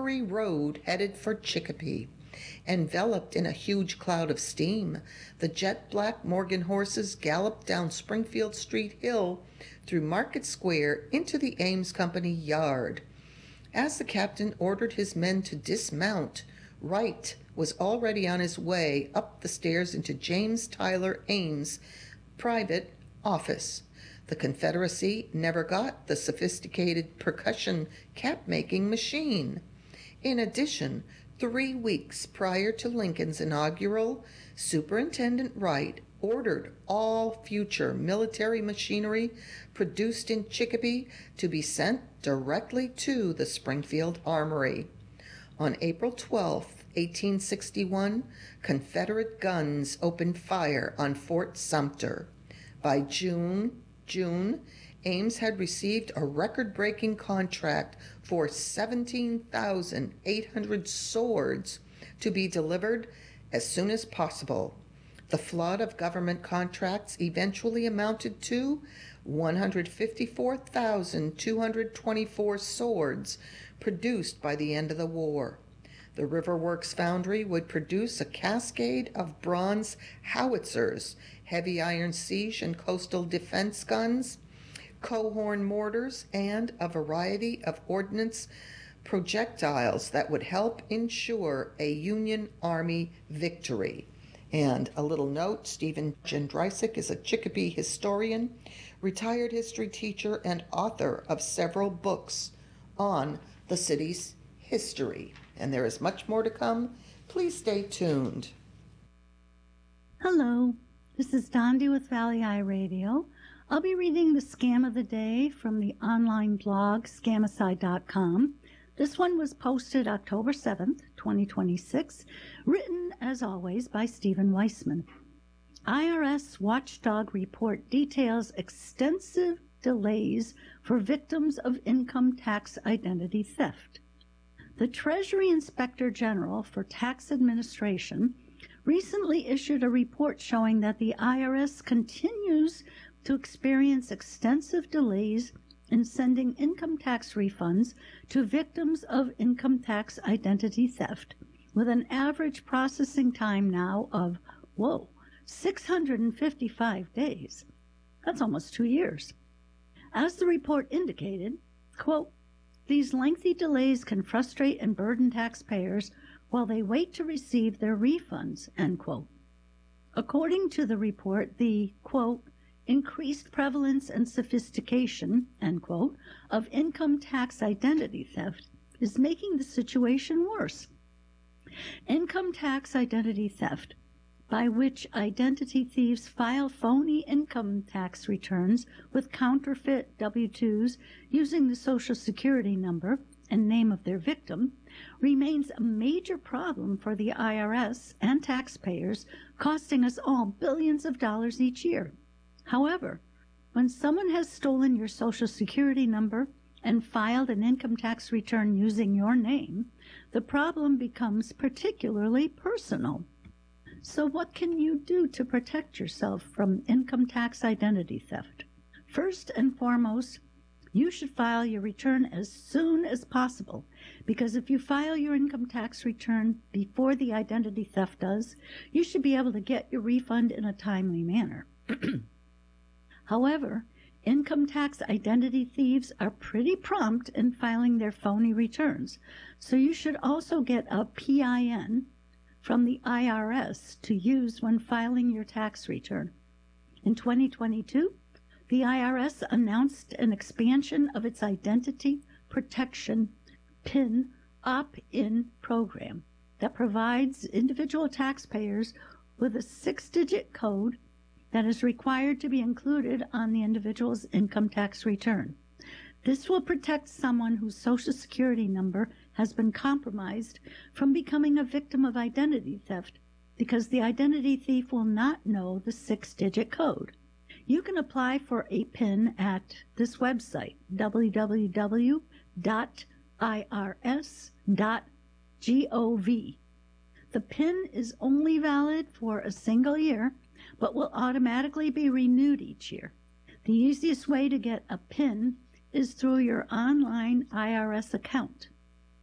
Armory Road headed for Chicopee. Enveloped in a huge cloud of steam, the jet-black Morgan horses galloped down Springfield Street Hill, through Market Square, into the Ames Company yard. As the captain ordered his men to dismount, Wright was already on his way up the stairs into James Tyler Ames' private office. The Confederacy never got the sophisticated percussion cap-making machine. In addition, 3 weeks prior to Lincoln's inaugural, Superintendent Wright ordered all future military machinery produced in Chicopee to be sent directly to the Springfield Armory. On April 12, 1861, Confederate guns opened fire on Fort Sumter. By June, Ames had received a record-breaking contract for 17,800 swords to be delivered as soon as possible. The flood of government contracts eventually amounted to 154,224 swords produced by the end of the war. The River Works foundry would produce a cascade of bronze howitzers, heavy iron siege and coastal defense guns, Coehorn mortars, and a variety of ordnance projectiles that would help ensure a Union Army victory. And a little note, Stephen Jędrysik is a Chicopee historian, retired history teacher, and author of several books on the city's history. And there is much more to come. Please stay tuned. Hello, this is Dondi with Valley Eye Radio. I'll be reading the Scam of the Day from the online blog scamicide.com. This one was posted October 7th, 2026, written, as always, by Stephen Weissman. IRS watchdog report details extensive delays for victims of income tax identity theft. The Treasury Inspector General for Tax Administration recently issued a report showing that the IRS continues to experience extensive delays in sending income tax refunds to victims of income tax identity theft, with an average processing time now of, 655 days. That's almost 2 years. As the report indicated, quote, "These lengthy delays can frustrate and burden taxpayers while they wait to receive their refunds," end quote. According to the report, the, quote, "increased prevalence and sophistication," end quote, "of income tax identity theft is making the situation worse. Income tax identity theft, by which identity thieves file phony income tax returns with counterfeit W-2s using the Social Security number and name of their victim, remains a major problem for the IRS and taxpayers, costing us all billions of dollars each year. However, when someone has stolen your Social Security number and filed an income tax return using your name, the problem becomes particularly personal. So what can you do to protect yourself from income tax identity theft? First and foremost, you should file your return as soon as possible, because if you file your income tax return before the identity theft does, you should be able to get your refund in a timely manner. However, income tax identity thieves are pretty prompt in filing their phony returns, so you should also get a PIN from the IRS to use when filing your tax return. In 2022, the IRS announced an expansion of its Identity Protection PIN opt-in program that provides individual taxpayers with a 6-digit code that is required to be included on the individual's income tax return. This will protect someone whose Social Security number has been compromised from becoming a victim of identity theft, because the identity thief will not know the 6-digit code. You can apply for a PIN at this website, www.irs.gov. The PIN is only valid for a single year, but will automatically be renewed each year. The easiest way to get a PIN is through your online IRS account.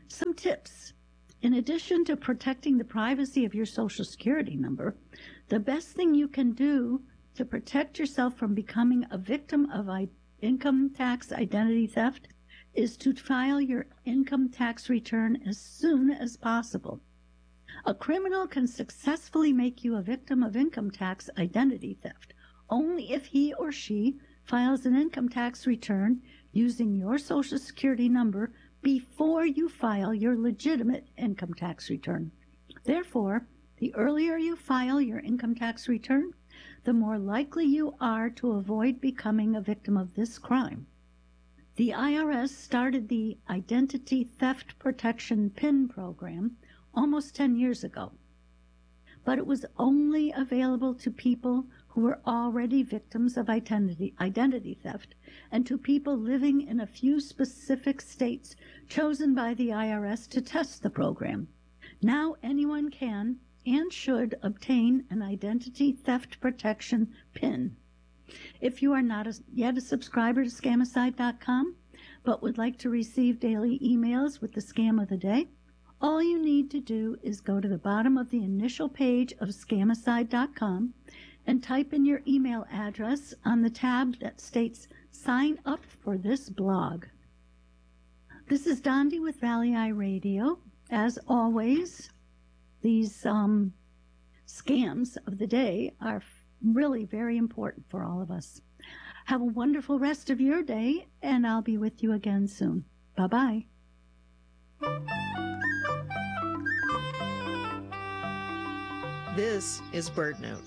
Some tips. In addition to protecting the privacy of your Social Security number, the best thing you can do to protect yourself from becoming a victim of income tax identity theft is to file your income tax return as soon as possible. A criminal can successfully make you a victim of income tax identity theft only if he or she files an income tax return using your Social Security number before you file your legitimate income tax return. Therefore, the earlier you file your income tax return, the more likely you are to avoid becoming a victim of this crime. The IRS started the Identity Theft Protection PIN program almost 10 years ago, but it was only available to people who were already victims of identity theft and to people living in a few specific states chosen by the IRS to test the program. Now anyone can and should obtain an identity theft protection PIN. If you are not yet a subscriber to Scamicide.com, but would like to receive daily emails with the scam of the day, all you need to do is go to the bottom of the initial page of Scamicide.com and type in your email address on the tab that states Sign Up for this blog. This is Dondi with Valley Eye Radio. As always, these scams of the day are really very important for all of us. Have a wonderful rest of your day, and I'll be with you again soon. Bye-bye. This is BirdNote.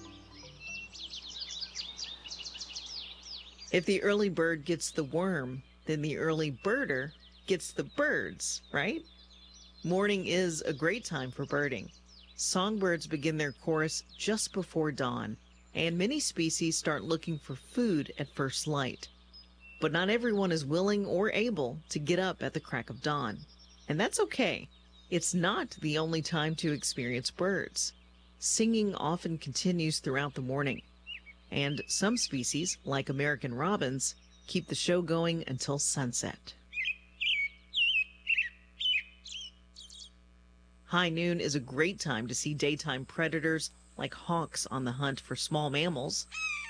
If the early bird gets the worm, then the early birder gets the birds, right? Morning is a great time for birding. Songbirds begin their chorus just before dawn, and many species start looking for food at first light. But not everyone is willing or able to get up at the crack of dawn. And that's okay. It's not the only time to experience birds. Singing often continues throughout the morning. And some species, like American robins, keep the show going until sunset. High noon is a great time to see daytime predators like hawks on the hunt for small mammals,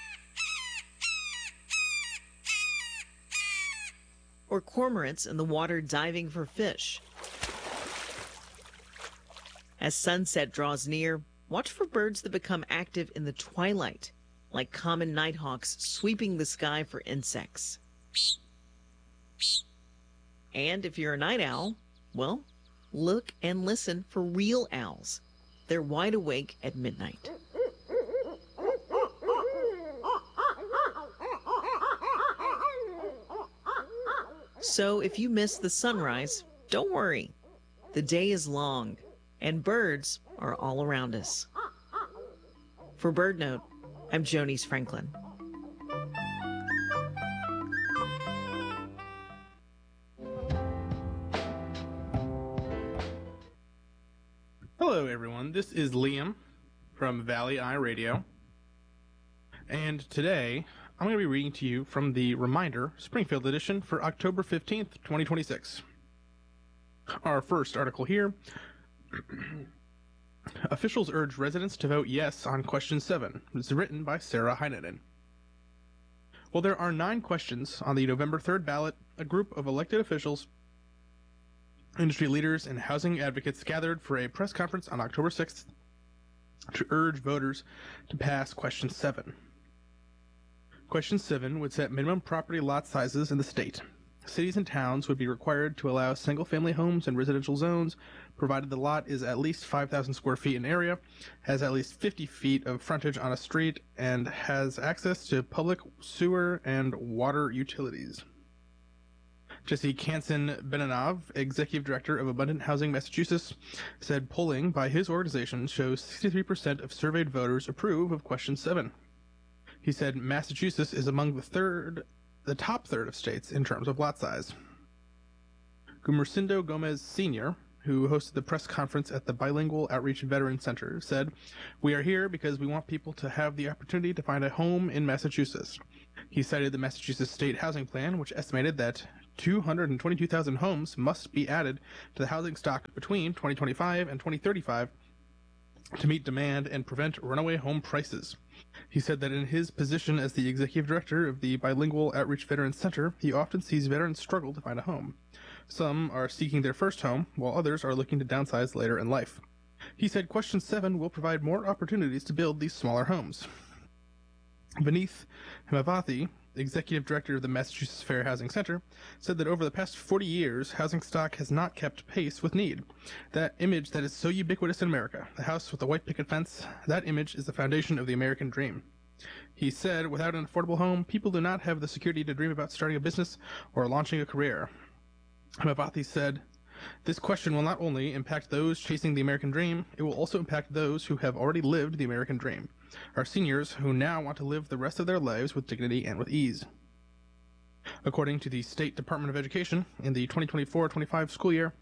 or cormorants in the water diving for fish. As sunset draws near, watch for birds that become active in the twilight, like common nighthawks sweeping the sky for insects. And if you're a night owl, well, look and listen for real owls. They're wide awake at midnight. So if you miss the sunrise, don't worry. The day is long, and birds are all around us. For BirdNote, I'm Jonice Franklin. Hello, everyone. This is Liam from Valley Eye Radio. And today, I'm going to be reading to you from the Reminder Springfield edition for October 15th, 2026. Our first article here. Officials urge residents to vote yes on question 7. It's written by Sarah Heinonen. Well, there are 9 questions on the November 3rd ballot. A group of elected officials, industry leaders, and housing advocates gathered for a press conference on October 6th to urge voters to pass question 7. Question 7 would set minimum property lot sizes in the state. Cities and towns would be required to allow single-family homes in residential zones, provided the lot is at least 5,000 square feet in area, has at least 50 feet of frontage on a street, and has access to public sewer and water utilities. Jesse Kansan-Benanov, executive director of Abundant Housing Massachusetts, said polling by his organization shows 63% of surveyed voters approve of question 7. He said Massachusetts is among the top third of states in terms of lot size. Gumersindo Gomez Sr., who hosted the press conference at the Bilingual Outreach Veteran Center, said, "We are here because we want people to have the opportunity to find a home in Massachusetts." He cited the Massachusetts State Housing Plan, which estimated that 222,000 homes must be added to the housing stock between 2025 and 2035 to meet demand and prevent runaway home prices. He said that in his position as the executive director of the Bilingual Outreach Veterans Center, he often sees veterans struggle to find a home. Some are seeking their first home, while others are looking to downsize later in life. He said Question 7 will provide more opportunities to build these smaller homes. Vineeth Hemavathi, executive director of the Massachusetts Fair Housing Center, said that over the past 40 years, housing stock has not kept pace with need. That image that is so ubiquitous in America, the house with the white picket fence, that image is the foundation of the American dream. He said, without an affordable home, people do not have the security to dream about starting a business or launching a career. Hemavathi said, this question will not only impact those chasing the American dream, it will also impact those who have already lived the American dream, our seniors who now want to live the rest of their lives with dignity and with ease. According to the State Department of Education, in the 2024-25 school year,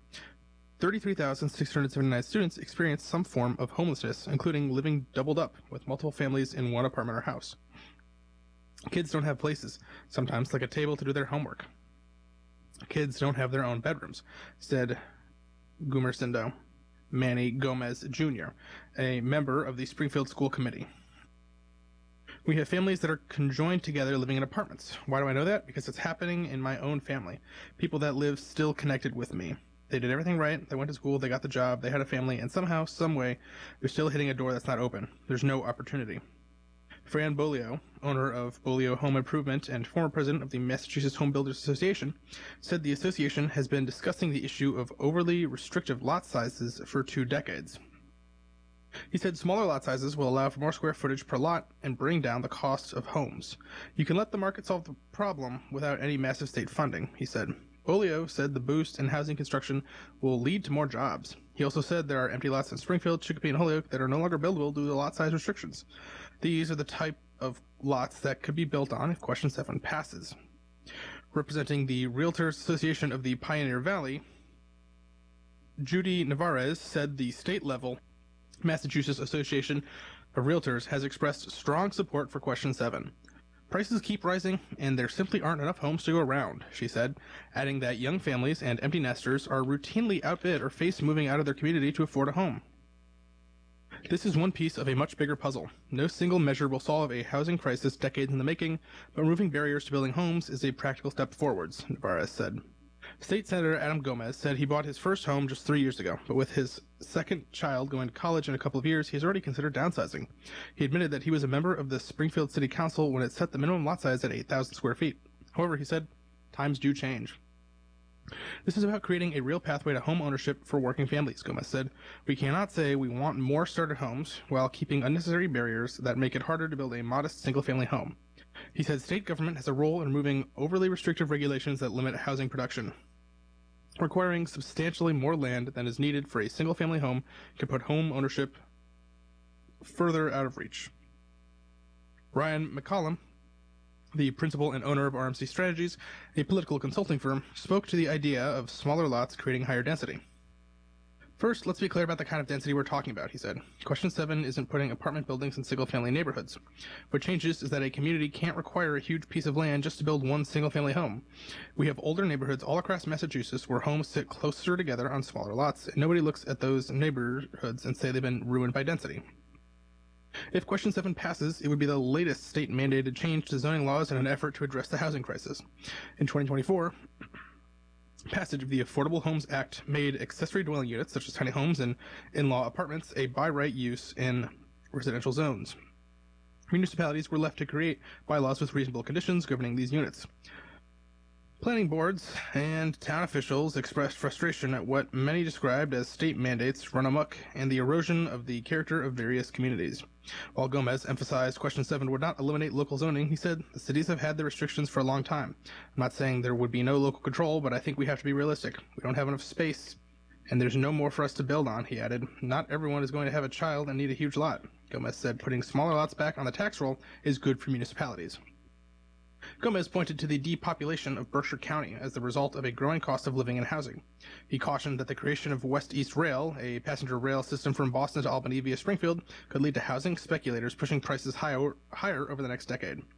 33,679 students experienced some form of homelessness, including living doubled up with multiple families in one apartment or house. Kids don't have places, sometimes like a table to do their homework. Kids don't have their own bedrooms, said Gumersindo Manny Gomez Jr., a member of the Springfield School Committee. We have families that are conjoined together living in apartments. Why do I know that? Because it's happening in my own family. People that live still connected with me. They did everything right. They went to school, they got the job, they had a family, and somehow, some way, they're still hitting a door that's not open. There's no opportunity. Fran Bolio, owner of Bolio Home Improvement and former president of the Massachusetts Home Builders Association, said the association has been discussing the issue of overly restrictive lot sizes for 2 decades. He said smaller lot sizes will allow for more square footage per lot and bring down the cost of homes. You can let the market solve the problem without any massive state funding, he said. Bolio said the boost in housing construction will lead to more jobs. He also said there are empty lots in Springfield, Chicopee, and Holyoke that are no longer buildable due to lot size restrictions. These are the type of lots that could be built on if Question 7 passes. Representing the Realtors Association of the Pioneer Valley, Judy Navarez said the state-level Massachusetts Association of Realtors has expressed strong support for Question 7. Prices keep rising, and there simply aren't enough homes to go around, she said, adding that young families and empty nesters are routinely outbid or face moving out of their community to afford a home. This is one piece of a much bigger puzzle. No single measure will solve a housing crisis decades in the making, but removing barriers to building homes is a practical step forwards, Navarez said. State Senator Adam Gomez said he bought his first home just 3 years ago, but with his second child going to college in a couple of years, he has already considered downsizing. He admitted that he was a member of the Springfield City Council when it set the minimum lot size at 8,000 square feet. However, he said, times do change. This is about creating a real pathway to home ownership for working families, Gomez said. We cannot say we want more starter homes while keeping unnecessary barriers that make it harder to build a modest single-family home. He said state government has a role in removing overly restrictive regulations that limit housing production. Requiring substantially more land than is needed for a single-family home can put home ownership further out of reach. Ryan McCollum, the principal and owner of RMC Strategies, a political consulting firm, spoke to the idea of smaller lots creating higher density. First, let's be clear about the kind of density we're talking about, he said. Question 7 isn't putting apartment buildings in single-family neighborhoods. What changes is that a community can't require a huge piece of land just to build one single-family home. We have older neighborhoods all across Massachusetts where homes sit closer together on smaller lots, and nobody looks at those neighborhoods and say they've been ruined by density. If Question 7 passes, it would be the latest state-mandated change to zoning laws in an effort to address the housing crisis. In 2024, passage of the Affordable Homes Act made accessory dwelling units, such as tiny homes and in-law apartments, a by-right use in residential zones. Municipalities were left to create bylaws with reasonable conditions governing these units. Planning boards and town officials expressed frustration at what many described as state mandates run amok and the erosion of the character of various communities. While Gomez emphasized Question 7 would not eliminate local zoning, he said the cities have had the restrictions for a long time. I'm not saying there would be no local control, but I think we have to be realistic. We don't have enough space, and there's no more for us to build on, he added. Not everyone is going to have a child and need a huge lot. Gomez said putting smaller lots back on the tax roll is good for municipalities. Gomez pointed to the depopulation of Berkshire County as the result of a growing cost of living and housing. He cautioned that the creation of West East Rail, a passenger rail system from Boston to Albany via Springfield, could lead to housing speculators pushing prices higher over the next decade.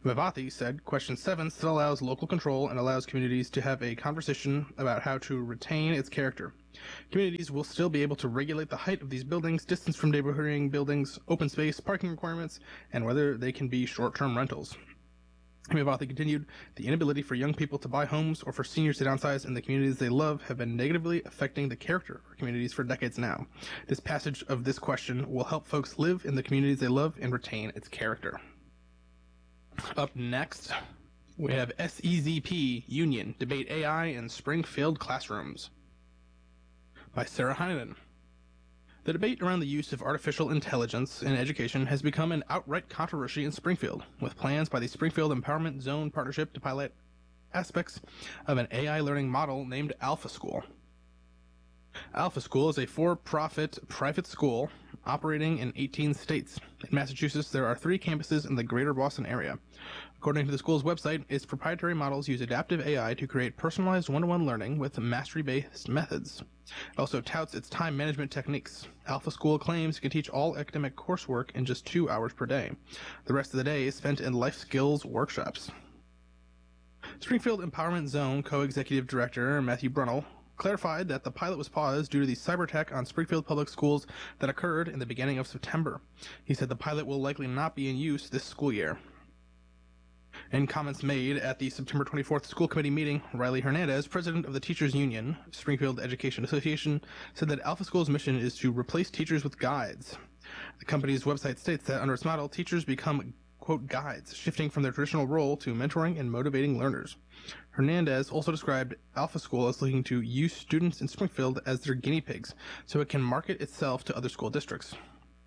Mavathi said question 7 still allows local control and allows communities to have a conversation about how to retain its character. Communities will still be able to regulate the height of these buildings, distance from neighboring buildings, open space, parking requirements, and whether they can be short-term rentals. Mavathi continued, the inability for young people to buy homes or for seniors to downsize in the communities they love have been negatively affecting the character of our communities for decades now. This passage of this question will help folks live in the communities they love and retain its character. Up next, we have SEZP Union Debate AI in Springfield Classrooms by Sarah Heinen. The debate around the use of artificial intelligence in education has become an outright controversy in Springfield, with plans by the Springfield Empowerment Zone Partnership to pilot aspects of an AI learning model named Alpha School. Alpha School is a for-profit private school operating in 18 states. In Massachusetts, there are 3 campuses in the greater Boston area. According to the school's website, its proprietary models use adaptive AI to create personalized one-to-one learning with mastery-based methods. It also touts its time management techniques. Alpha School claims it can teach all academic coursework in just 2 hours per day. The rest of the day is spent in life skills workshops. Springfield Empowerment Zone Co-Executive Director Matthew Brunel clarified that the pilot was paused due to the cyber attack on Springfield Public Schools that occurred in the beginning of September. He said the pilot will likely not be in use this school year. In comments made at the September 24th school committee meeting, Riley Hernandez, president of the Teachers Union, Springfield Education Association, said that Alpha School's mission is to replace teachers with guides. The company's website states that under its model, teachers become, quote, guides, shifting from their traditional role to mentoring and motivating learners. Hernandez also described Alpha School as looking to use students in Springfield as their guinea pigs, so it can market itself to other school districts.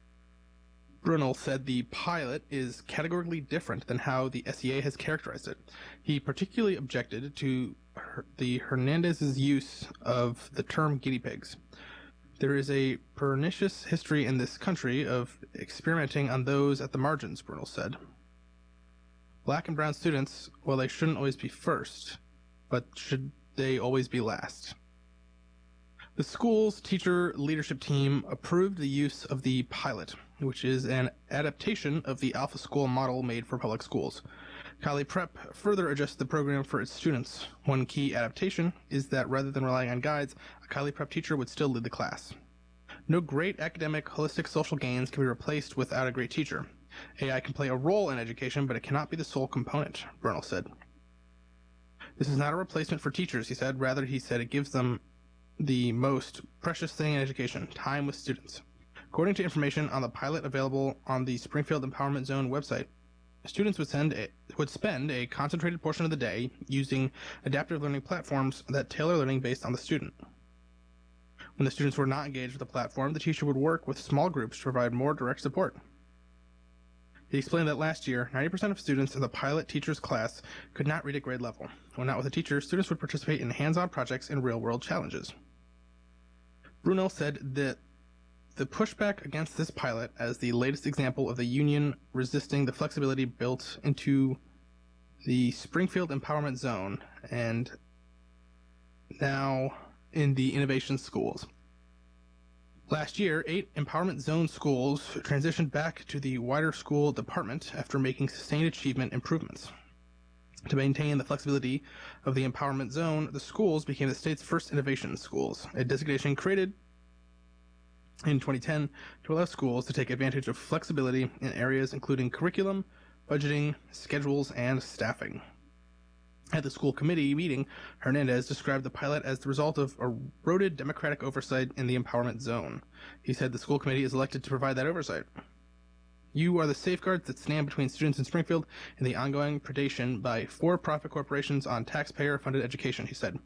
Brunel said the pilot is categorically different than how the SEA has characterized it. He particularly objected to the Hernandez's use of the term guinea pigs. There is a pernicious history in this country of experimenting on those at the margins, Brunel said. Black and brown students, well, they shouldn't always be first, but should they always be last? The school's teacher leadership team approved the use of the pilot, which is an adaptation of the Alpha School model made for public schools. Kali Prep further adjusts the program for its students. One key adaptation is that rather than relying on guides, a Kali Prep teacher would still lead the class. No great academic, holistic social gains can be replaced without a great teacher. AI can play a role in education, but it cannot be the sole component, Brunel said. This is not a replacement for teachers, he said. Rather, he said it gives them the most precious thing in education, time with students. According to information on the pilot available on the Springfield Empowerment Zone website, students would spend a concentrated portion of the day using adaptive learning platforms that tailor learning based on the student. When the students were not engaged with the platform, the teacher would work with small groups to provide more direct support. He explained that last year, 90% of students in the pilot teacher's class could not read at grade level. When not with a teacher, students would participate in hands-on projects and real-world challenges. Brunel said that the pushback against this pilot as the latest example of the union resisting the flexibility built into the Springfield Empowerment Zone and now in the innovation schools. Last year, 8 Empowerment Zone schools transitioned back to the wider school department after making sustained achievement improvements. To maintain the flexibility of the Empowerment Zone, the schools became the state's first innovation schools, a designation created in 2010 to allow schools to take advantage of flexibility in areas including curriculum, budgeting, schedules, and staffing. At the school committee meeting, Hernandez described the pilot as the result of eroded democratic oversight in the Empowerment Zone. He said the school committee is elected to provide that oversight. You are the safeguards that stand between students in Springfield and the ongoing predation by for-profit corporations on taxpayer-funded education, he said.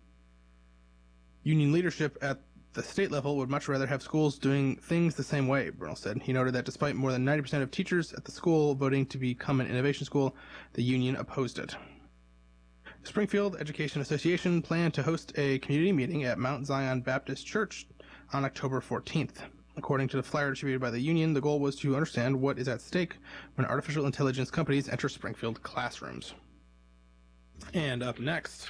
Union leadership at the state level would much rather have schools doing things the same way, Brunel said. He noted that despite more than 90% of teachers at the school voting to become an innovation school, the union opposed it. The Springfield Education Association planned to host a community meeting at Mount Zion Baptist Church on October 14th. According to the flyer distributed by the union, the goal was to understand what is at stake when artificial intelligence companies enter Springfield classrooms. And up next,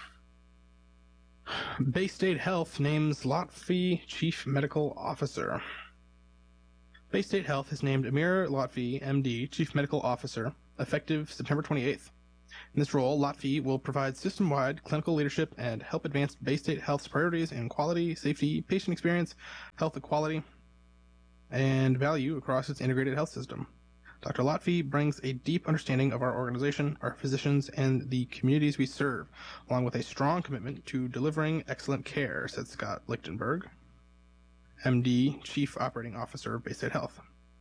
Bay State Health names Lotfi Chief Medical Officer. Bay State Health has named Amir Lotfi, MD, Chief Medical Officer, effective September 28th. In this role, Lotfi will provide system-wide clinical leadership and help advance Bay State Health's priorities in quality, safety, patient experience, health equality, and value across its integrated health system. Dr. Lotfi brings a deep understanding of our organization, our physicians, and the communities we serve, along with a strong commitment to delivering excellent care, said Scott Lichtenberg, MD, Chief Operating Officer of Bay State Health.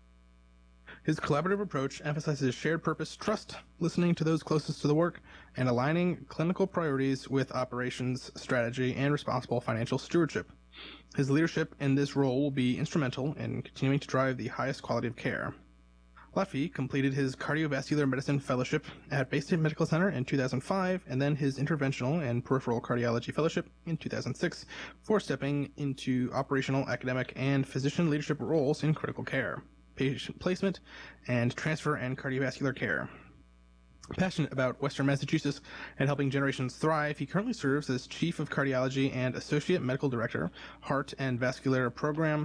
His collaborative approach emphasizes shared purpose, trust, listening to those closest to the work, and aligning clinical priorities with operations, strategy, and responsible financial stewardship. His leadership in this role will be instrumental in continuing to drive the highest quality of care. Lotfi completed his cardiovascular medicine fellowship at Bay State Medical Center in 2005, and then his interventional and peripheral cardiology fellowship in 2006, before stepping into operational, academic, and physician leadership roles in critical care, patient placement, and transfer and cardiovascular care. Passionate about Western Massachusetts and helping generations thrive, he currently serves as Chief of Cardiology and Associate Medical Director, Heart and Vascular Program,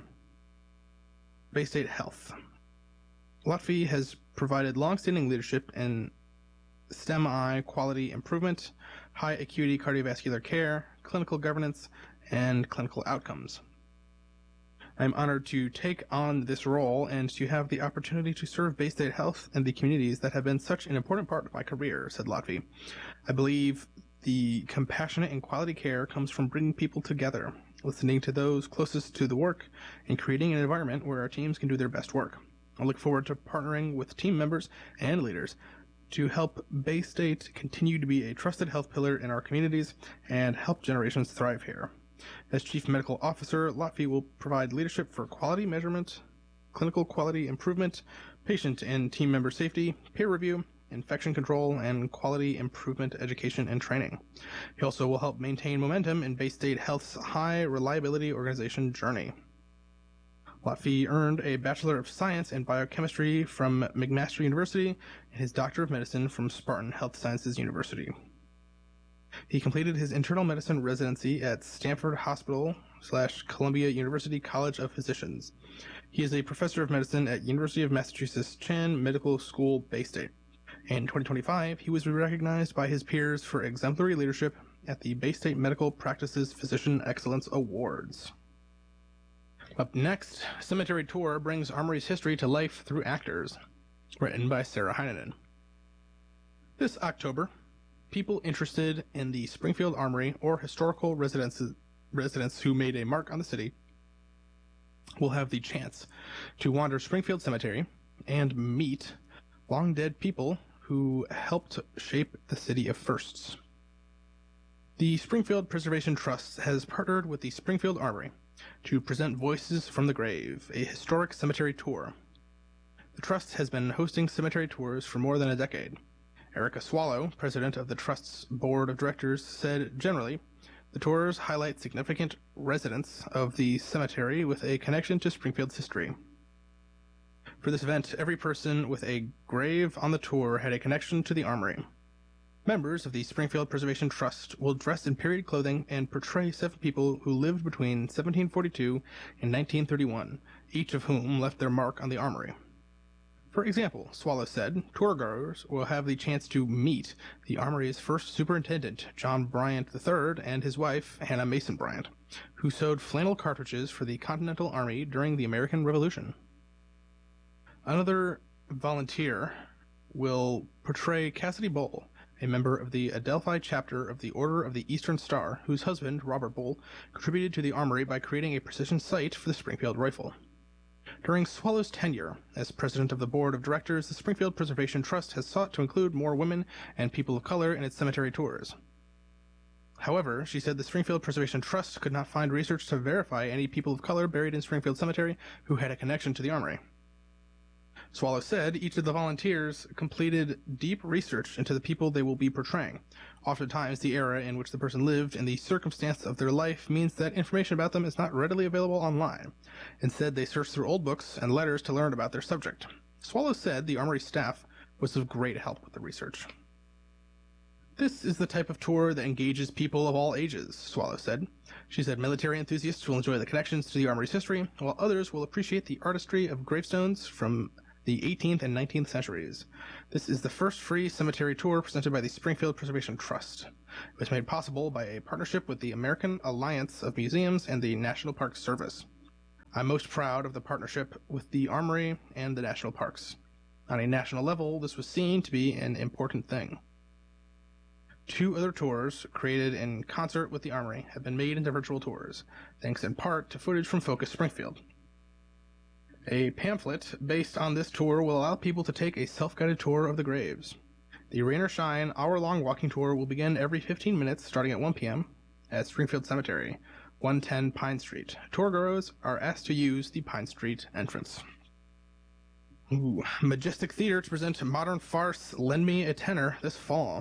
Bay State Health. Lotfi has provided long-standing leadership in STEMI quality improvement, high acuity cardiovascular care, clinical governance, and clinical outcomes. I'm honored to take on this role and to have the opportunity to serve Bay State Health and the communities that have been such an important part of my career, said Lotfi. I believe the compassionate and quality care comes from bringing people together, listening to those closest to the work, and creating an environment where our teams can do their best work. I look forward to partnering with team members and leaders to help Bay State continue to be a trusted health pillar in our communities and help generations thrive here. As Chief Medical Officer, Lotfi will provide leadership for quality measurement, clinical quality improvement, patient and team member safety, peer review, infection control, and quality improvement education and training. He also will help maintain momentum in Bay State Health's high reliability organization journey. Lotfi earned a Bachelor of Science in Biochemistry from McMaster University and his Doctor of Medicine from Spartan Health Sciences University. He completed his internal medicine residency at Stanford Hospital / Columbia University College of Physicians. He is a professor of medicine at University of Massachusetts Chan Medical School, Bay State. In 2025, he was recognized by his peers for exemplary leadership at the Bay State Medical Practices Physician Excellence Awards. Up next, Cemetery Tour brings Armory's history to life through actors, written by Sarah Heinonen. This October, people interested in the Springfield Armory or historical residents who made a mark on the city will have the chance to wander Springfield Cemetery and meet long-dead people who helped shape the city of firsts. The Springfield Preservation Trust has partnered with the Springfield Armory to present Voices from the Grave, a historic cemetery tour. The Trust has been hosting cemetery tours for more than a decade. Erica Swallow, president of the Trust's board of directors, said generally, the tours highlight significant residents of the cemetery with a connection to Springfield's history. For this event, every person with a grave on the tour had a connection to the Armory. Members of the Springfield Preservation Trust will dress in period clothing and portray 7 people who lived between 1742 and 1931, each of whom left their mark on the Armory. For example, Swallow said, tourgoers will have the chance to meet the Armory's first superintendent, John Bryant III, and his wife, Hannah Mason Bryant, who sewed flannel cartridges for the Continental Army during the American Revolution. Another volunteer will portray Cassidy Bull, a member of the Adelphi chapter of the Order of the Eastern Star, whose husband, Robert Bull, contributed to the Armory by creating a precision sight for the Springfield Rifle. During Swallow's tenure as president of the board of directors, the Springfield Preservation Trust has sought to include more women and people of color in its cemetery tours. However, she said the Springfield Preservation Trust could not find research to verify any people of color buried in Springfield Cemetery who had a connection to the Armory. Swallow said each of the volunteers completed deep research into the people they will be portraying. Oftentimes, the era in which the person lived and the circumstance of their life means that information about them is not readily available online. Instead, they searched through old books and letters to learn about their subject. Swallow said the Armory staff was of great help with the research. This is the type of tour that engages people of all ages, Swallow said. She said military enthusiasts will enjoy the connections to the Armory's history, while others will appreciate the artistry of gravestones from the 18th and 19th centuries. This is the first free cemetery tour presented by the Springfield Preservation Trust. It was made possible by a partnership with the American Alliance of Museums and the National Park Service. I'm most proud of the partnership with the Armory and the National Parks. On a national level, this was seen to be an important thing. 2 other tours, created in concert with the Armory, have been made into virtual tours, thanks in part to footage from Focus Springfield. A pamphlet based on this tour will allow people to take a self-guided tour of the graves. The Rain or Shine hour-long walking tour will begin every 15 minutes starting at 1 p.m. at Springfield Cemetery, 110 Pine Street. Tourgoers are asked to use the Pine Street entrance. Majestic Theater to present modern farce Lend Me a Tenor this fall.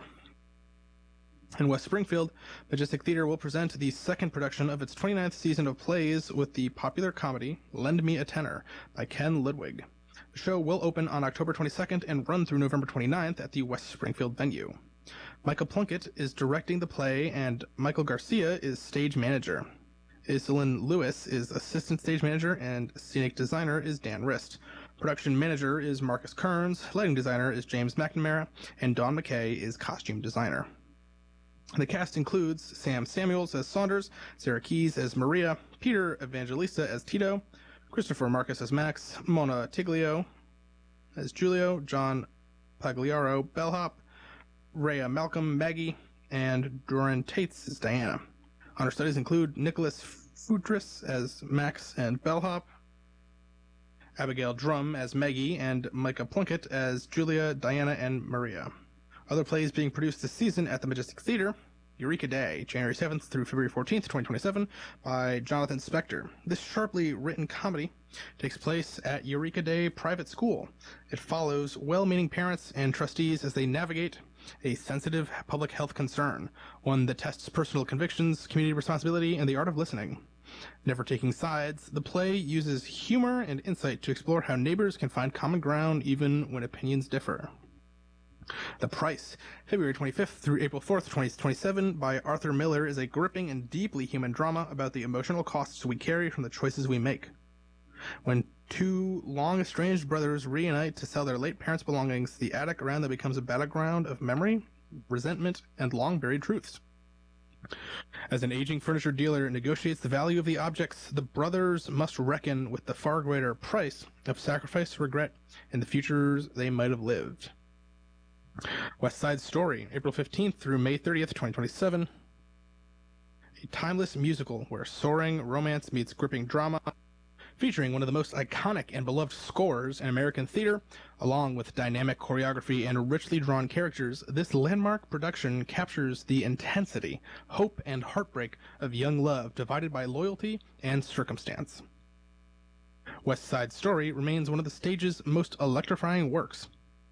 In West Springfield, Majestic Theater will present the second production of its 29th season of plays with the popular comedy Lend Me a Tenor by Ken Ludwig. The show will open on October 22nd and run through November 29th at the West Springfield venue. Michael Plunkett is directing the play, and Michael Garcia is stage manager. Iselin Lewis is assistant stage manager, and scenic designer is Dan Rist. Production manager is Marcus Kearns, lighting designer is James McNamara, and Dawn McKay is costume designer. The cast includes Sam Samuels as Saunders, Sarah Keyes as Maria, Peter Evangelista as Tito, Christopher Marcus as Max, Mona Tiglio as Julio, John Pagliaro Bellhop, Rhea Malcolm Maggie, and Doran Tates as Diana. Understudies include Nicholas Futris as Max and Bellhop, Abigail Drum as Maggie, and Micah Plunkett as Julia, Diana, and Maria. Other plays being produced this season at the Majestic Theater: Eureka Day, January 7th through February 14th, 2027, by Jonathan Spector. This sharply written comedy takes place at Eureka Day Private School. It follows well-meaning parents and trustees as they navigate a sensitive public health concern, one that tests personal convictions, community responsibility, and the art of listening. Never taking sides, the play uses humor and insight to explore how neighbors can find common ground even when opinions differ. The Price, February 25th through April 4th, 2027, by Arthur Miller, is a gripping and deeply human drama about the emotional costs we carry from the choices we make. When 2 long-estranged brothers reunite to sell their late parents' belongings, the attic around them becomes a battleground of memory, resentment, and long-buried truths. As an aging furniture dealer negotiates the value of the objects, the brothers must reckon with the far greater price of sacrifice, regret, and the futures they might have lived. West Side Story, April 15th through May 30th, 2027. A timeless musical where soaring romance meets gripping drama, featuring one of the most iconic and beloved scores in American theater, along with dynamic choreography and richly drawn characters. This landmark production captures the intensity, hope, and heartbreak of young love divided by loyalty and circumstance. West Side Story remains one of the stage's most electrifying works,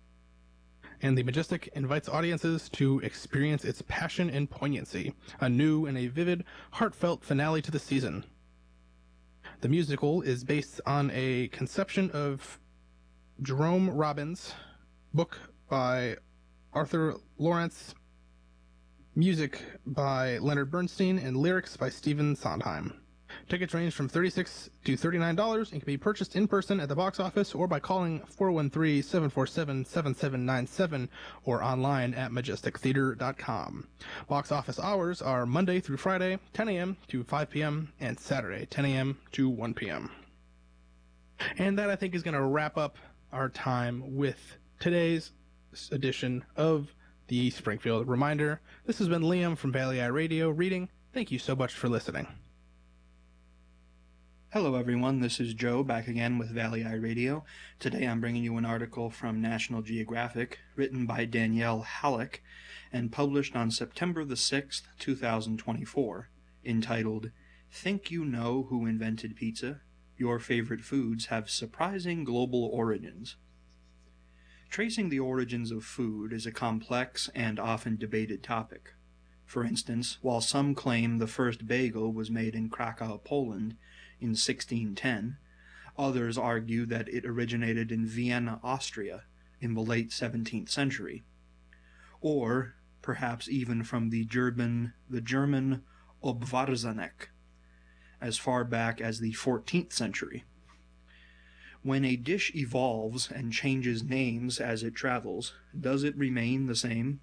and the Majestic invites audiences to experience its passion and poignancy, a new and a vivid, heartfelt finale to the season. The musical is based on a conception of Jerome Robbins' book by Arthur Lawrence, music by Leonard Bernstein, and lyrics by Stephen Sondheim. Tickets range from $36 to $39 and can be purchased in person at the box office or by calling 413-747-7797 or online at majestictheater.com. Box office hours are Monday through Friday, 10 a.m. to 5 p.m., and Saturday, 10 a.m. to 1 p.m. And that, I think, is going to wrap up our time with today's edition of the Springfield Reminder. This has been Liam from Valley Eye Radio reading. Thank you so much for listening. Hello everyone, this is Joe back again with Valley Eye Radio. Today I'm bringing you an article from National Geographic written by Danielle Halleck and published on September the 6th, 2024, entitled, Think You Know Who Invented Pizza? Your Favorite Foods Have Surprising Global Origins. Tracing the origins of food is a complex and often debated topic. For instance, while some claim the first bagel was made in Krakow, Poland, in 1610, others argue that it originated in Vienna, Austria, in the late 17th century, or perhaps even from the German Obwarzenek, as far back as the 14th century. When a dish evolves and changes names as it travels, does it remain the same?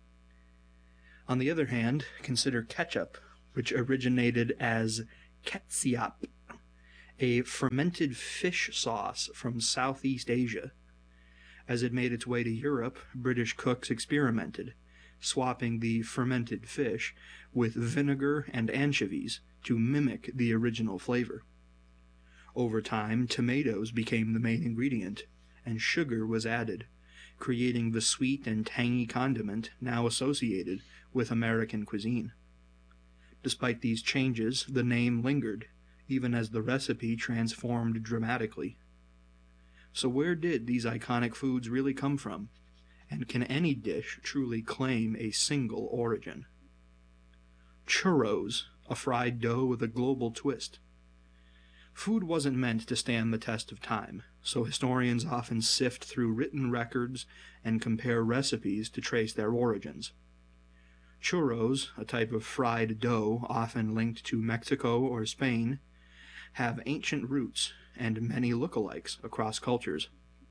On the other hand, consider ketchup, which originated as ketchup, a fermented fish sauce from Southeast Asia. As it made its way to Europe, British cooks experimented, swapping the fermented fish with vinegar and anchovies to mimic the original flavor. Over time, tomatoes became the main ingredient, and sugar was added, creating the sweet and tangy condiment now associated with American cuisine. Despite these changes, the name lingered, even as the recipe transformed dramatically. So where did these iconic foods really come from? And can any dish truly claim a single origin? Churros, a fried dough with a global twist. Food wasn't meant to stand the test of time, so historians often sift through written records and compare recipes to trace their origins. Churros, a type of fried dough often linked to Mexico or Spain, have ancient roots and many lookalikes across cultures.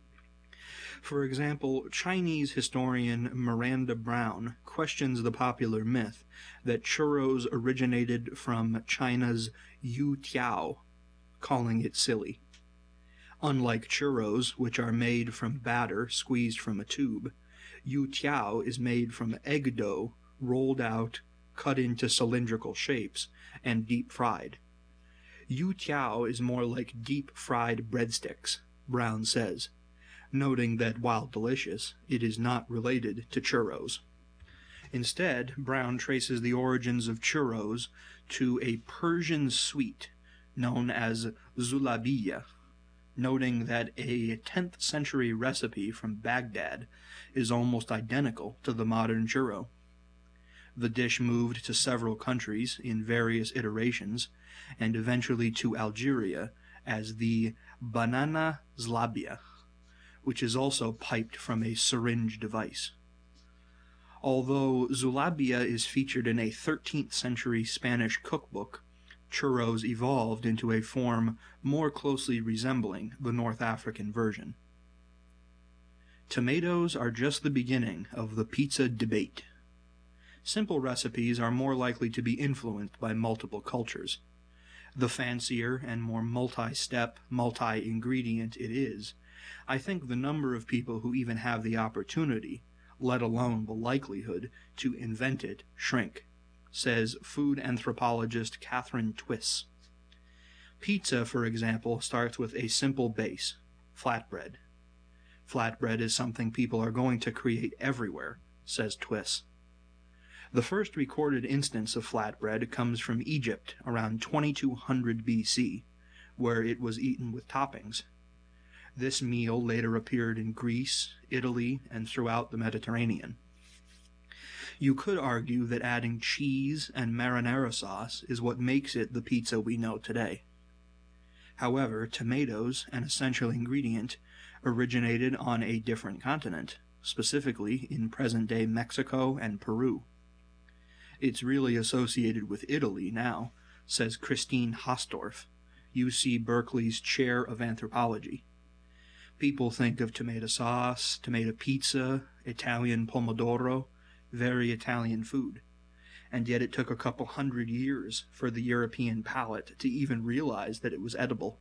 For example, Chinese historian Miranda Brown questions the popular myth that churros originated from China's youtiao, calling it silly. Unlike churros, which are made from batter squeezed from a tube, youtiao is made from egg dough rolled out, cut into cylindrical shapes, and deep fried. Youtiao is more like deep-fried breadsticks, Brown says, noting that while delicious, it is not related to churros. Instead, Brown traces the origins of churros to a Persian sweet known as zulabiya, noting that a 10th century recipe from Baghdad is almost identical to the modern churro. The dish moved to several countries in various iterations, and eventually to Algeria as the banana zlabia, which is also piped from a syringe device. Although zulabia is featured in a 13th century Spanish cookbook, churros evolved into a form more closely resembling the North African version. Tomatoes are just the beginning of the pizza debate. Simple recipes are more likely to be influenced by multiple cultures. The fancier and more multi-step, multi-ingredient it is, I think the number of people who even have the opportunity, let alone the likelihood, to invent it shrink, says food anthropologist Catherine Twiss. Pizza, for example, starts with a simple base, flatbread. Flatbread is something people are going to create everywhere, says Twiss. The first recorded instance of flatbread comes from Egypt around 2200 BC, where it was eaten with toppings. This meal later appeared in Greece, Italy, and throughout the Mediterranean. You could argue that adding cheese and marinara sauce is what makes it the pizza we know today. However, tomatoes, an essential ingredient, originated on a different continent, specifically in present-day Mexico and Peru. It's really associated with Italy now, says Christine Hostorf, UC Berkeley's chair of anthropology. People think of tomato sauce, tomato pizza, Italian pomodoro, very Italian food, and yet it took a couple hundred years for the European palate to even realize that it was edible.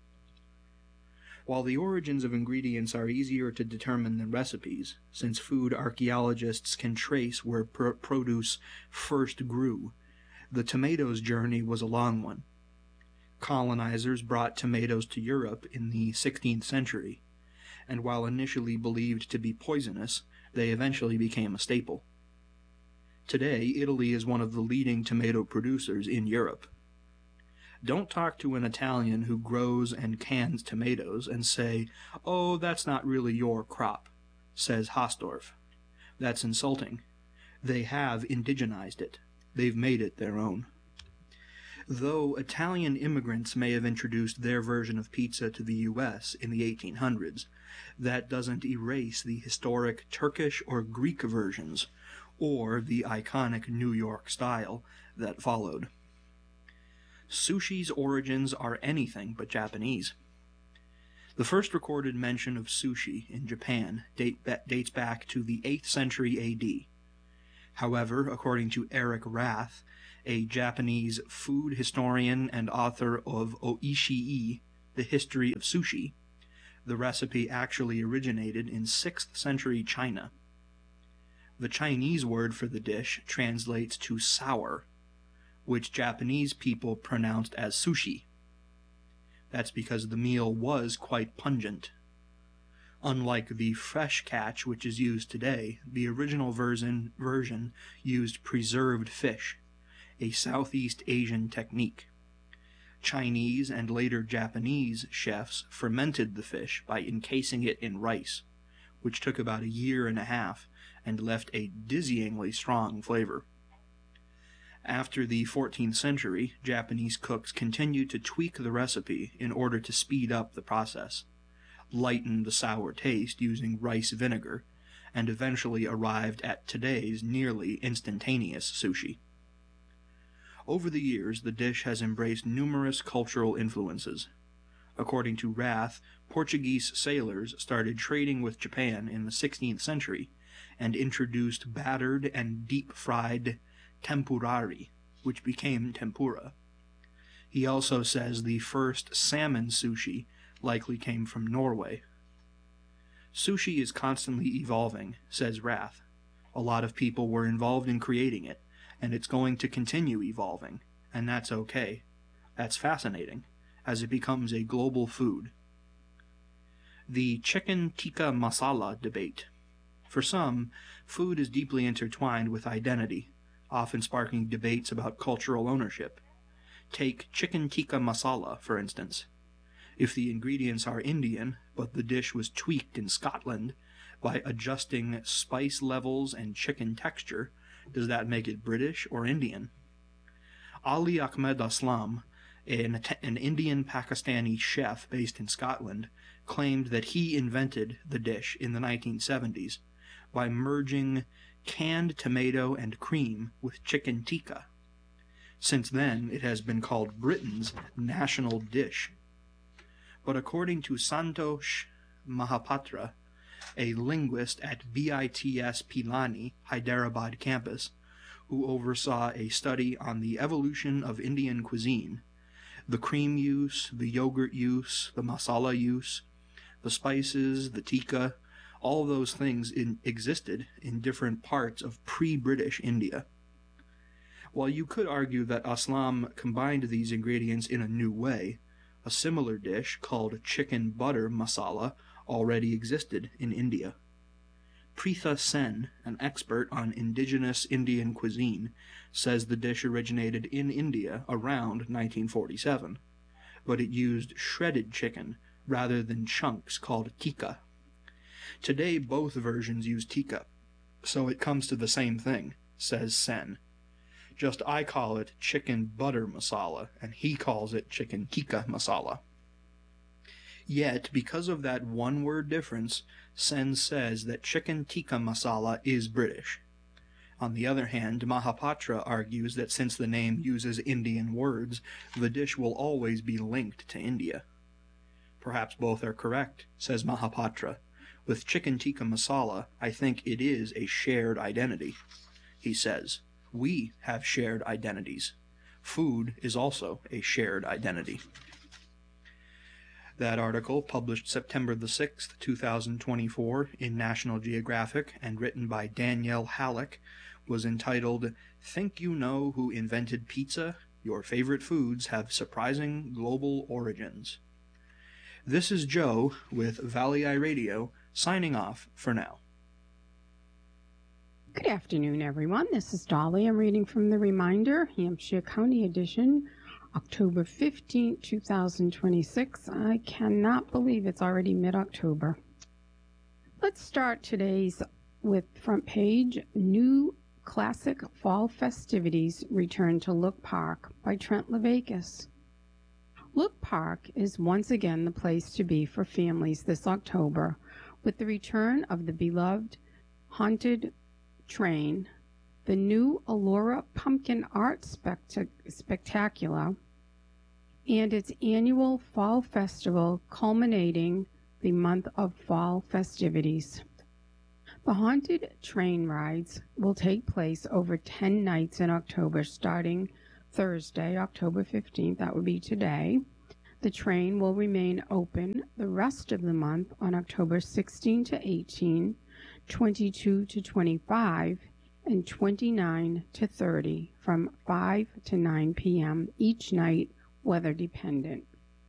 While the origins of ingredients are easier to determine than recipes, since food archaeologists can trace where produce first grew, the tomatoes' journey was a long one. Colonizers brought tomatoes to Europe in the 16th century, and while initially believed to be poisonous, they eventually became a staple. Today, Italy is one of the leading tomato producers in Europe. Don't talk to an Italian who grows and cans tomatoes and say, "Oh, that's not really your crop," says Hostorf. That's insulting. They have indigenized it. They've made it their own. Though Italian immigrants may have introduced their version of pizza to the U.S. in the 1800s, that doesn't erase the historic Turkish or Greek versions, or the iconic New York style that followed. Sushi's origins are anything but Japanese. The first recorded mention of sushi in Japan dates back to the 8th century AD. However, according to Eric Rath, a Japanese food historian and author of Oishii, The History of Sushi, the recipe actually originated in 6th century China. The Chinese word for the dish translates to sour, which Japanese people pronounced as sushi. That's because the meal was quite pungent. Unlike the fresh catch which is used today, the original version used preserved fish, a Southeast Asian technique. Chinese and later Japanese chefs fermented the fish by encasing it in rice, which took about a year and a half and left a dizzyingly strong flavor. After the 14th century, Japanese cooks continued to tweak the recipe in order to speed up the process, lighten the sour taste using rice vinegar, and eventually arrived at today's nearly instantaneous sushi. Over the years, the dish has embraced numerous cultural influences. According to Rath, Portuguese sailors started trading with Japan in the 16th century and introduced battered and deep-fried tempurari, which became tempura. He also says the first salmon sushi likely came from Norway. Sushi is constantly evolving, says Rath. A lot of people were involved in creating it, and it's going to continue evolving, and that's okay. That's fascinating, as it becomes a global food. The chicken tikka masala debate. For some, food is deeply intertwined with identity, often sparking debates about cultural ownership. Take chicken tikka masala, for instance. If the ingredients are Indian, but the dish was tweaked in Scotland by adjusting spice levels and chicken texture, does that make it British or Indian? Ali Ahmed Aslam, an Indian-Pakistani chef based in Scotland, claimed that he invented the dish in the 1970s by merging canned tomato and cream with chicken tikka. Since then, it has been called Britain's national dish. But according to Santosh Mahapatra, a linguist at BITS Pilani, Hyderabad campus, who oversaw a study on the evolution of Indian cuisine, the cream use, the yogurt use, the masala use, the spices, the tikka, all those things existed in different parts of pre-British India. While you could argue that Aslam combined these ingredients in a new way, a similar dish called chicken butter masala already existed in India. Preetha Sen, an expert on indigenous Indian cuisine, says the dish originated in India around 1947, but it used shredded chicken rather than chunks called tikka. Today both versions use tikka, so it comes to the same thing, says Sen. Just I call it chicken butter masala, and he calls it chicken tikka masala. Yet, because of that one-word difference, Sen says that chicken tikka masala is British. On the other hand, Mahapatra argues that since the name uses Indian words, the dish will always be linked to India. Perhaps both are correct, says Mahapatra. With chicken tikka masala, I think it is a shared identity. He says, we have shared identities. Food is also a shared identity. That article, published September the 6th, 2024, in National Geographic and written by Danielle Halleck, was entitled, Think You Know Who Invented Pizza? Your Favorite Foods Have Surprising Global Origins. This is Joe with Valley Eye Radio, signing off for now. Good afternoon, everyone. This is Dolly. I'm reading from the Reminder, Hampshire County Edition, October 15, 2026. I cannot believe it's already mid-October. Let's start today's with front page, New Classic Fall Festivities Return to Look Park by Trent Levakas. Look Park is once again the place to be for families this October, with the return of the beloved Haunted Train, the new Allura Pumpkin Art Spectacular, and its annual Fall Festival culminating the month of fall festivities. The haunted train rides will take place over 10 nights in October, starting Thursday, October 15th. That would be today. The train will remain open the rest of the month on October 16 to 18, 22 to 25, and 29 to 30 from 5 to 9 p.m. each night, weather dependent.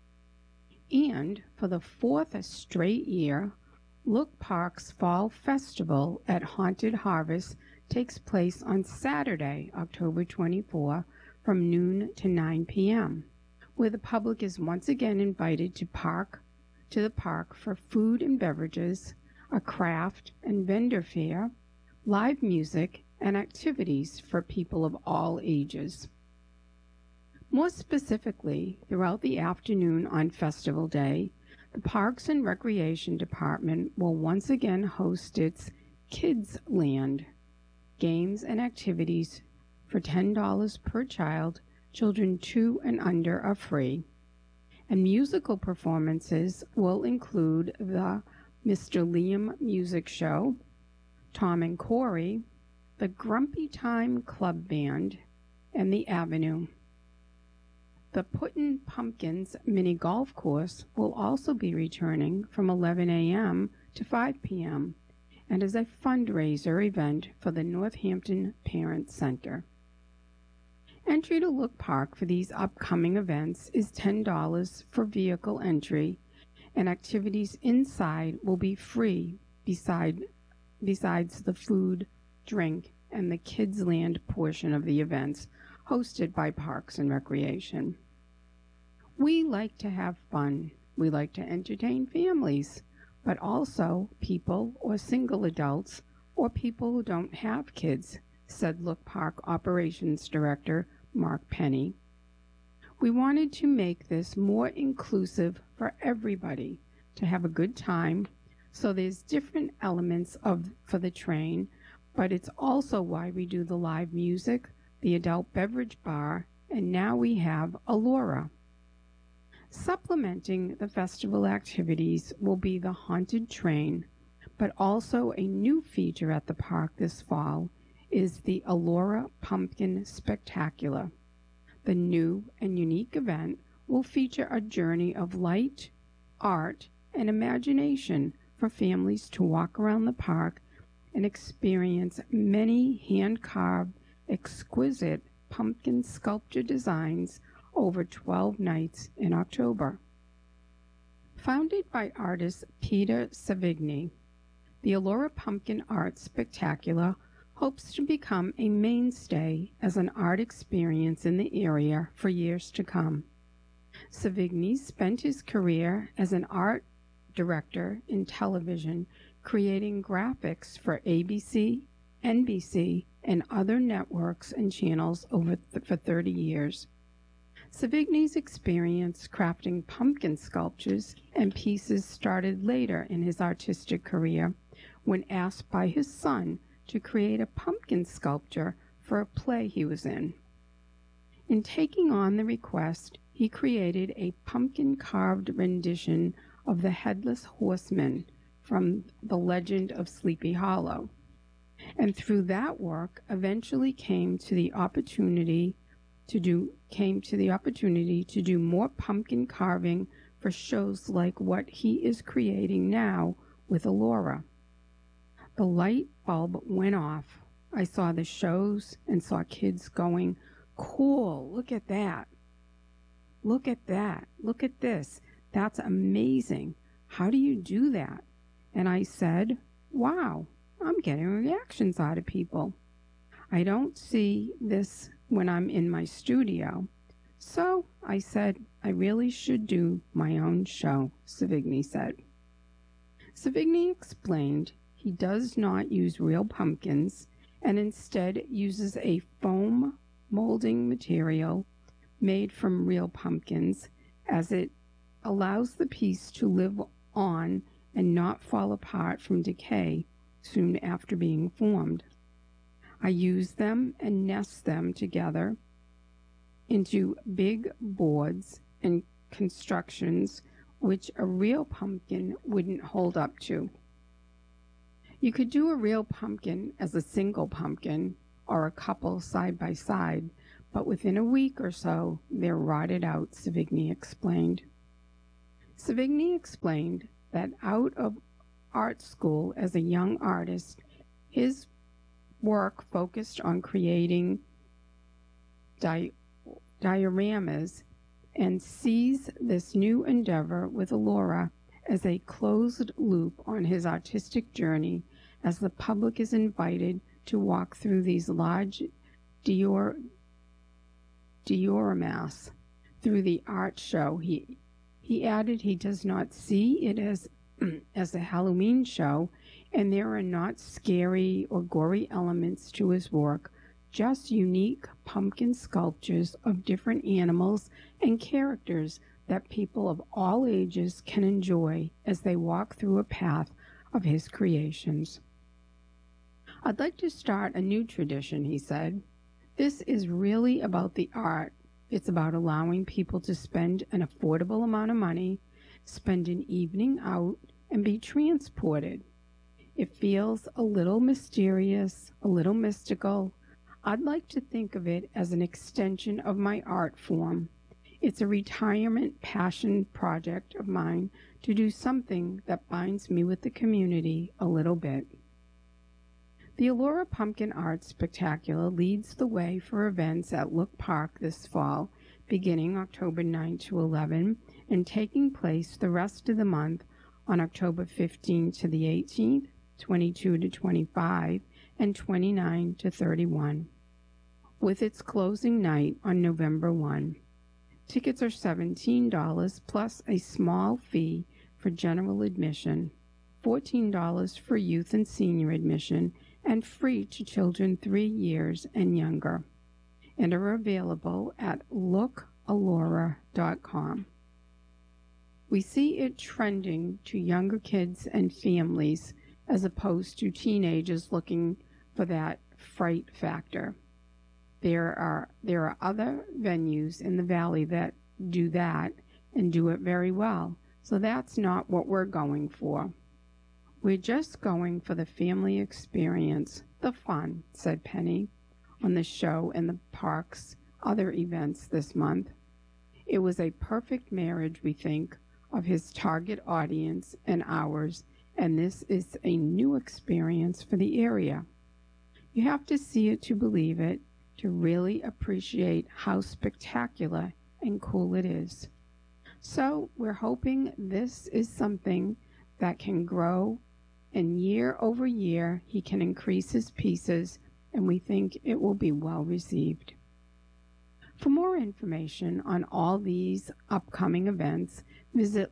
And for the fourth straight year, Look Park's Fall Festival at Haunted Harvest takes place on Saturday, October 24, from noon to 9 p.m., where the public is once again invited to the park for food and beverages, a craft and vendor fair, live music, and activities for people of all ages. More specifically, throughout the afternoon on Festival Day, the Parks and Recreation Department will once again host its Kids Land, games and activities for $10 per child. Children 2 and under are free. And musical performances will include the Mr. Liam Music Show, Tom and Corey, the Grumpy Time Club Band, and the Avenue. The Puttin' Pumpkins mini golf course will also be returning from 11 a.m. to 5 p.m. and is a fundraiser event for the Northampton Parent Center. Entry to Look Park for these upcoming events is $10 for vehicle entry, and activities inside will be free besides the food, drink, and the Kids Land portion of the events hosted by Parks and Recreation. We like to have fun. We like to entertain families, but also people or single adults or people who don't have kids, said Look Park Operations Director Mark Penny. We wanted to make this more inclusive for everybody to have a good time, so there's different elements for the train, but it's also why we do the live music, the adult beverage bar, and now we have Allura. Supplementing the festival activities will be the haunted train, but also a new feature at the park this fall is the Allura Pumpkin Spectacular. The new and unique event will feature a journey of light, art, and imagination for families to walk around the park and experience many hand-carved, exquisite pumpkin sculpture designs over 12 nights in October. Founded by artist Peter Savigny, the Allura Pumpkin Art Spectacular hopes to become a mainstay as an art experience in the area for years to come. Savigny spent his career as an art director in television, creating graphics for ABC, NBC, and other networks and channels for 30 years. Savigny's experience crafting pumpkin sculptures and pieces started later in his artistic career when asked by his son to create a pumpkin sculpture for a play he was in. In taking on the request, he created a pumpkin-carved rendition of the Headless Horseman from The Legend of Sleepy Hollow, and through that work eventually came to the opportunity to do more pumpkin carving for shows like what he is creating now with Allura. The light bulb went off. I saw the shows and saw kids going, "Cool, look at that. Look at that. Look at this. That's amazing. How do you do that?" And I said, "Wow, I'm getting reactions out of people. I don't see this when I'm in my studio." So I said, "I really should do my own show," Savigny said. Savigny explained he does not use real pumpkins and instead uses a foam molding material made from real pumpkins, as it allows the piece to live on and not fall apart from decay soon after being formed. I use them and nest them together into big boards and constructions which a real pumpkin wouldn't hold up to. You could do a real pumpkin as a single pumpkin or a couple side by side, but within a week or so, they're rotted out, Savigny explained. Savigny explained that out of art school as a young artist, his work focused on creating dioramas and sees this new endeavor with Allura as a closed loop on his artistic journey, as the public is invited to walk through these large dioramas through the art show. He added he does not see it as a Halloween show, and there are not scary or gory elements to his work, just unique pumpkin sculptures of different animals and characters that people of all ages can enjoy as they walk through a path of his creations. I'd like to start a new tradition, he said. This is really about the art. It's about allowing people to spend an affordable amount of money, spend an evening out, and be transported. It feels a little mysterious, a little mystical. I'd like to think of it as an extension of my art form. It's a retirement passion project of mine to do something that binds me with the community a little bit. The Allura Pumpkin Art Spectacular leads the way for events at Look Park this fall, beginning October 9 to 11 and taking place the rest of the month on October 15 to the 18th, 22 to 25, and 29 to 31, with its closing night on November 1. Tickets are $17 plus a small fee for general admission, $14 for youth and senior admission, and free to children 3 years and younger, and are available at lookallura.com. We see it trending to younger kids and families as opposed to teenagers looking for that fright factor. There are other venues in the valley that do that and do it very well, so that's not what we're going for. We're just going for the family experience, the fun, said Penny, on the show and the park's other events this month. It was a perfect marriage, we think, of his target audience and ours, and this is a new experience for the area. You have to see it to believe it, to really appreciate how spectacular and cool it is. So we're hoping this is something that can grow, and year over year he can increase his pieces, and we think it will be well received. For more information on all these upcoming events, visit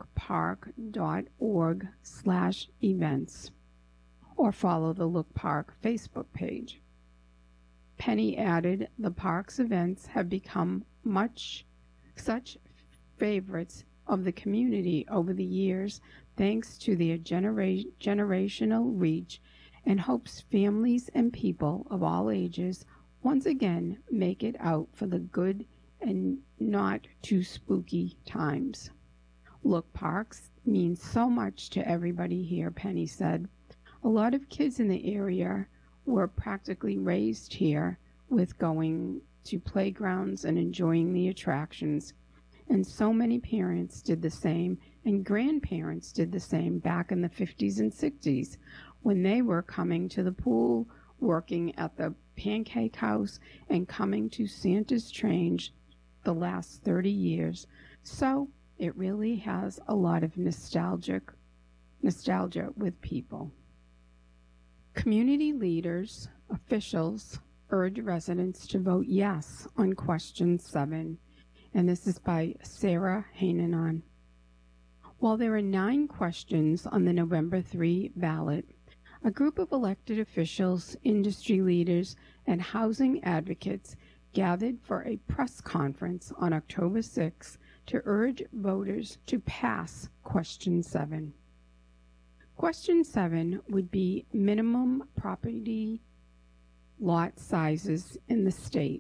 lookpark.org/events or follow the Look Park Facebook page. Penny added, the park's events have become such favorites of the community over the years, thanks to their generational reach, and hopes families and people of all ages once again make it out for the good and not too spooky times. Look Parks means so much to everybody here, Penny said. A lot of kids in the area were practically raised here with going to playgrounds and enjoying the attractions. And so many parents did the same, and grandparents did the same back in the 50s and 60s when they were coming to the pool, working at the pancake house, and coming to Santa's Train the last 30 years. So it really has a lot of nostalgia with people. Community leaders, officials, urge residents to vote yes on question 7. And this is by Sarah Hainanon. While there are 9 questions on the November 3 ballot, a group of elected officials, industry leaders, and housing advocates gathered for a press conference on October 6 to urge voters to pass question 7. Question 7 would be minimum property lot sizes in the state.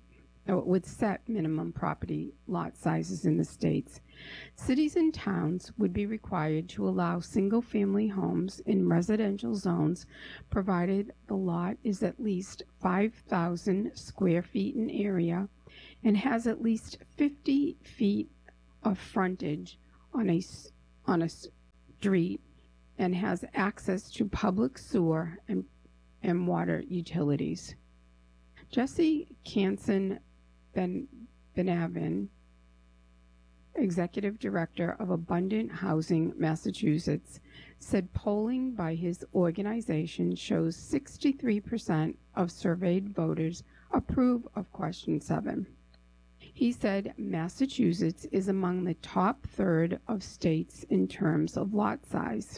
would set minimum property lot sizes in the states. Cities and towns would be required to allow single-family homes in residential zones provided the lot is at least 5,000 square feet in area and has at least 50 feet of frontage on a street and has access to public sewer and water utilities. Jesse Canson Benavin, Executive Director of Abundant Housing Massachusetts, said polling by his organization shows 63% of surveyed voters approve of question 7. He said Massachusetts is among the top third of states in terms of lot size.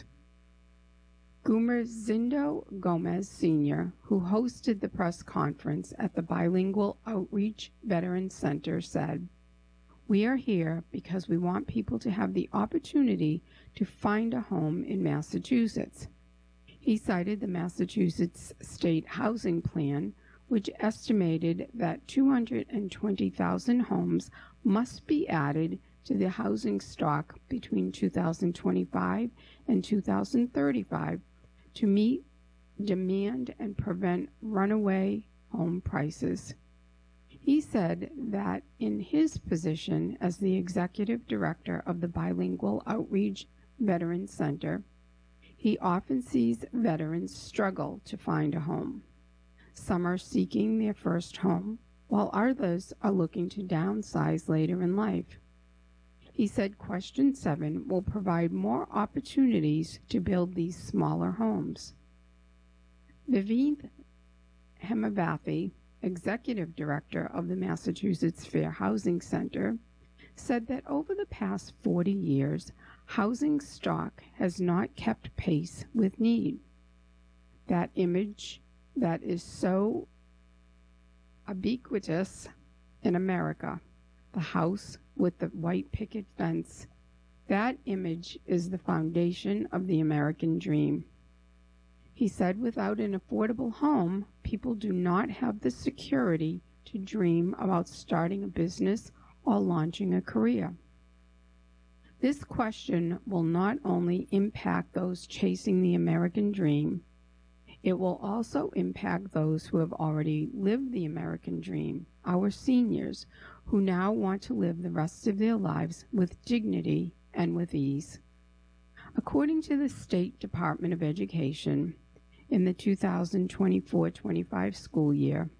Gumerzindo Gomez Sr., who hosted the press conference at the Bilingual Outreach Veterans Center, said, "We are here because we want people to have the opportunity to find a home in Massachusetts." He cited the Massachusetts State Housing Plan, which estimated that 220,000 homes must be added to the housing stock between 2025 and 2035 to meet demand and prevent runaway home prices. He said that in his position as the executive director of the Bilingual Outreach Veterans Center, he often sees veterans struggle to find a home. Some are seeking their first home, while others are looking to downsize later in life. He said question 7 will provide more opportunities to build these smaller homes. Viveeth Hemavathy, Executive Director of the Massachusetts Fair Housing Center, said that over the past 40 years, housing stock has not kept pace with need. That image that is so ubiquitous in America, the house with the white picket fence, that image is the foundation of the American dream. He said without an affordable home, people do not have the security to dream about starting a business or launching a career. This question will not only impact those chasing the American dream, it will also impact those who have already lived the American dream, our seniors, who now want to live the rest of their lives with dignity and with ease. According to the State Department of Education, in the 2024-25 school year,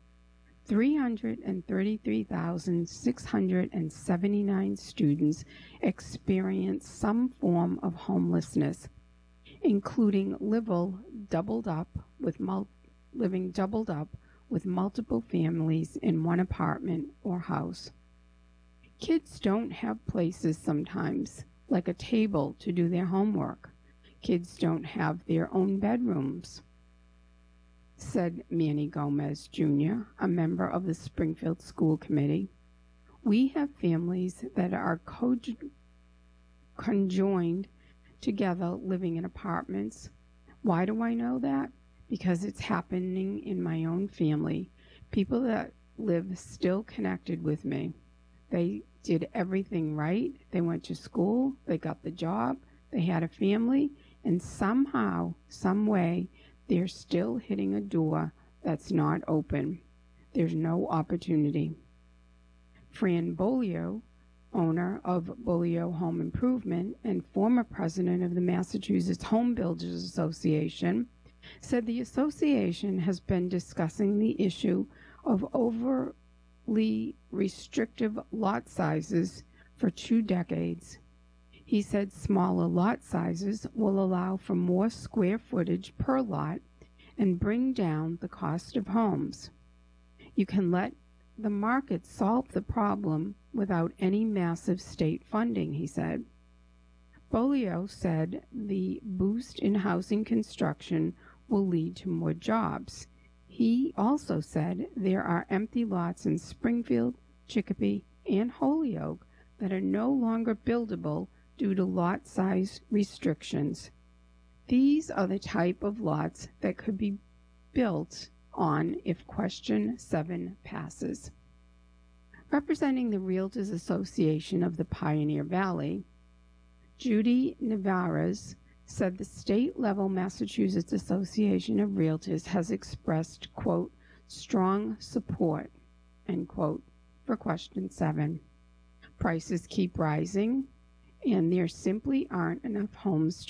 333,679 students experienced some form of homelessness, including living doubled up with multiple families in one apartment or house. Kids don't have places sometimes, like a table to do their homework. Kids don't have their own bedrooms, said Manny Gomez Jr., a member of the Springfield School Committee. We have families that are conjoined together living in apartments. Why do I know that? Because it's happening in my own family. People that live still connected with me. They did everything right. They went to school, they got the job, they had a family, and somehow, some way, they're still hitting a door that's not open. There's no opportunity. Fran Bolio, owner of Bolio Home Improvement and former president of the Massachusetts Home Builders Association, said the association has been discussing the issue of overly restrictive lot sizes for 2 decades. He said smaller lot sizes will allow for more square footage per lot and bring down the cost of homes. You can let the market solve the problem without any massive state funding, he said. Bolio said the boost in housing construction will lead to more jobs. He also said there are empty lots in Springfield, Chicopee, and Holyoke that are no longer buildable due to lot size restrictions. These are the type of lots that could be built on if question 7 passes. Representing the Realtors Association of the Pioneer Valley, Judy Navarez said the state-level Massachusetts Association of Realtors has expressed, quote, strong support, end quote, for question 7. Prices keep rising, and there simply aren't enough homes